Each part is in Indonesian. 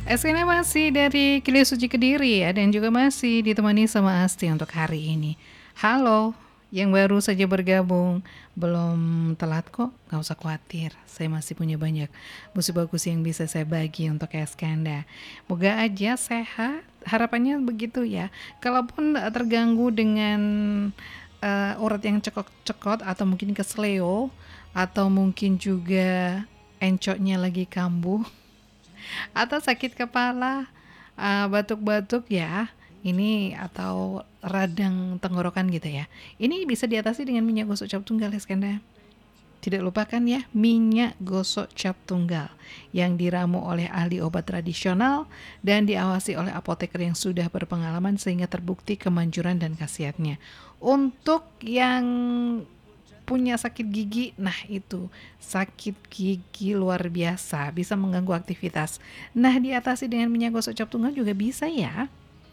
SK-nya masih dari Kili Suci Kediri ya, dan juga masih ditemani sama Asti untuk hari ini. Halo, yang baru saja bergabung, belum telat kok, nggak usah khawatir. Saya masih punya banyak musik bagus yang bisa saya bagi untuk Eskanda. Moga aja sehat, harapannya begitu ya. Kalaupun terganggu dengan urat yang cekot-cekot atau mungkin kesleo, atau mungkin juga encoknya lagi kambuh, atau sakit kepala, batuk-batuk ya, ini atau radang tenggorokan gitu ya. Ini bisa diatasi dengan minyak gosok cap tunggal ya Skanda. Tidak lupakan ya minyak gosok cap tunggal yang diramu oleh ahli obat tradisional dan diawasi oleh apoteker yang sudah berpengalaman sehingga terbukti kemanjuran dan khasiatnya. Untuk yang punya sakit gigi, nah itu sakit gigi luar biasa, bisa mengganggu aktivitas. Nah diatasi dengan minyak gosok cap tunggal juga bisa ya.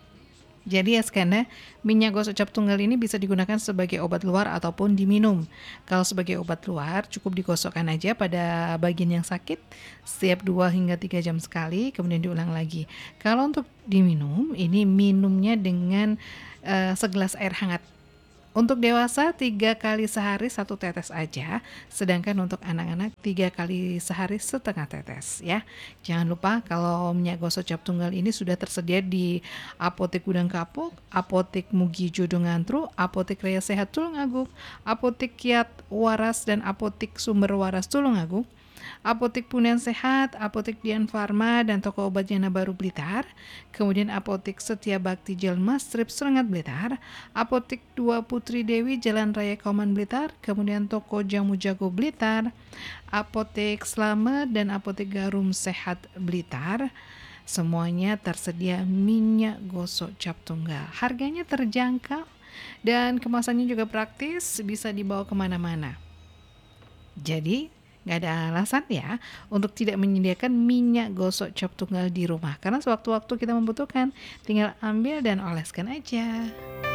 Jadi ya Skanda, minyak gosok cap tunggal ini bisa digunakan sebagai obat luar ataupun diminum. Kalau sebagai obat luar cukup digosokkan aja pada bagian yang sakit setiap 2 hingga 3 jam sekali, kemudian diulang lagi. Kalau untuk diminum, ini minumnya dengan segelas air hangat. Untuk dewasa 3 kali sehari 1 tetes aja, sedangkan untuk anak-anak 3 kali sehari setengah tetes ya. Jangan lupa kalau minyak gosok cap tunggal ini sudah tersedia di Apotek Gudang Kapuk, Apotek Mugi Jodo Ngantru, Apotek Raya Sehat Tulungagung, Apotek Kiat Waras dan Apotek Sumber Waras Tulungagung, Apotek Punan Sehat, Apotek Dian Farma, dan toko obat Jana Baru Blitar, kemudian Apotek Setia Bakti Jelma Strip Serengat Blitar, Apotek 2 Putri Dewi Jalan Raya Kauman Blitar, kemudian toko Jamu Jago Blitar, Apotek Slamet, dan Apotek Garum Sehat Blitar. Semuanya tersedia minyak gosok cap tunggal. Harganya terjangkau dan kemasannya juga praktis, bisa dibawa kemana-mana. Jadi nggak ada alasan ya untuk tidak menyediakan minyak gosok cap tunggal di rumah, karena sewaktu-waktu kita membutuhkan tinggal ambil dan oleskan aja.